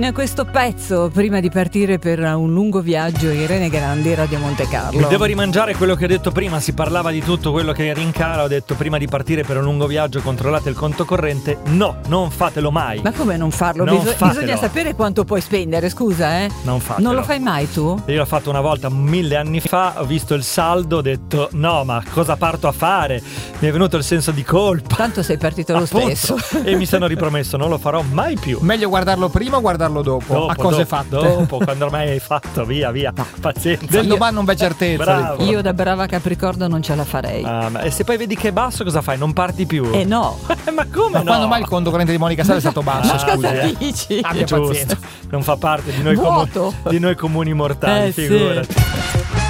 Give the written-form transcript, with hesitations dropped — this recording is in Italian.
A questo pezzo, prima di partire per un lungo viaggio, Irene Grandi, Radio Monte Carlo. Mi devo rimangiare quello che ho detto prima, si parlava di tutto quello che rincara, ho detto prima di partire per un lungo viaggio controllate il conto corrente. No, non fatelo mai. Ma come non farlo? Bisogna sapere quanto puoi spendere, scusa, Non fatelo. Non lo fai mai tu? Io l'ho fatto una volta 1000 anni fa, ho visto il saldo, ho detto no, ma cosa parto a fare? Mi è venuto il senso di colpa. Tanto sei partito lo stesso. E mi sono ripromesso, non lo farò mai più. Meglio guardarlo prima o guardarlo dopo a cose fatte. Dopo, quando ormai hai fatto, via, pazienza. Del domani non v'è certezza. Bravo. Io da brava Capricorno non ce la farei. E se poi vedi che è basso, cosa fai? Non parti più? No. Ma come no? Quando mai il conto corrente di Monica Sala è stato basso? Ma cosa dici? Abbia pazienza. Non fa parte di noi, di noi comuni mortali, figurati. Sì.